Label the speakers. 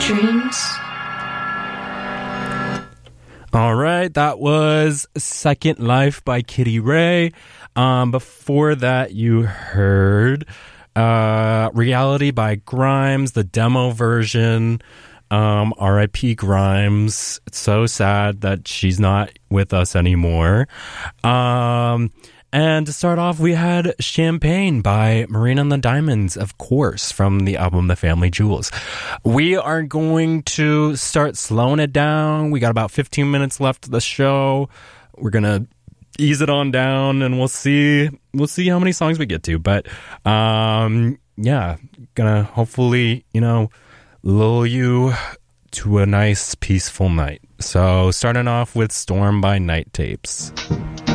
Speaker 1: dreams.
Speaker 2: All right, that was Second Life by Kitty Ray. Before that, you heard Reality by Grimes, the demo version. R.I.P. Grimes. It's so sad that she's not with us anymore. And to start off, we had Champagne by Marina and the Diamonds, of course, from the album The Family Jewels. We are going to start slowing it down. We got about 15 minutes left of the show. We're going to ease it on down, and we'll see how many songs we get to. But, yeah, gonna hopefully, lull you to a nice, peaceful night. So, starting off with Storm by Night Tapes.